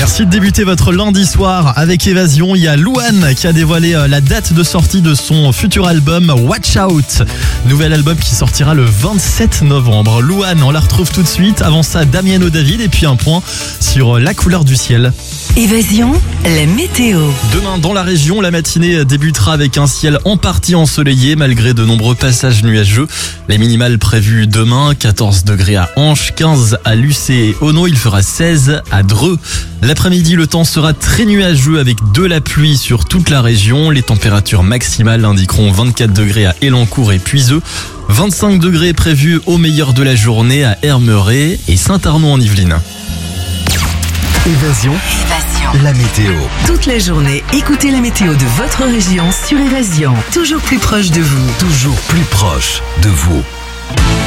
Merci de débuter votre lundi soir avec Évasion. Il y a Louane qui a dévoilé la date de sortie de son futur album Watch Out. Nouvel album qui sortira le 27 novembre. Louane, on la retrouve tout de suite. Avant ça, Damiano David et puis un point sur la couleur du ciel. Évasion, la météo. Demain, dans la région, la matinée débutera avec un ciel en partie ensoleillé malgré de nombreux passages nuageux. Les minimales prévues demain, 14 degrés à Anche, 15 à Lucé et Auneau, il fera 16 à Dreux. L'après-midi, le temps sera très nuageux avec de la pluie sur toute la région. Les températures maximales indiqueront 24 degrés à Élancourt et Puiseux, 25 degrés prévus au meilleur de la journée à Hermeret et Saint-Arnaud en Yvelines. Évasion, la météo. Toute la journée, écoutez la météo de votre région sur Évasion. Toujours plus proche de vous. Toujours plus proche de vous.